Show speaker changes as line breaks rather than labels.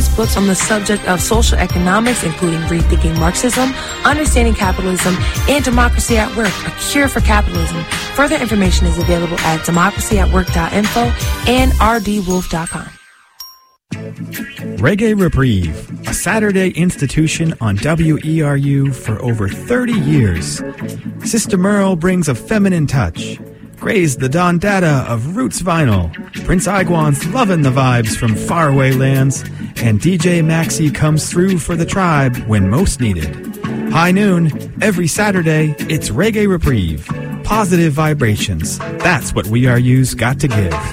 numerous books on the subject of social economics, including Rethinking Marxism, Understanding Capitalism, and Democracy at Work, A Cure for Capitalism. Further information is available at democracyatwork.info and rdwolf.com.
Reggae Reprieve, a Saturday institution on WERU for over 30 years. Sister Merle brings a feminine touch. Gray's the Don Dada of Roots Vinyl. Prince Iguan's loving the vibes from faraway lands. And DJ Maxi comes through for the tribe when most needed. High noon, every Saturday, it's Reggae Reprieve. Positive vibrations. That's what WERU's got to give.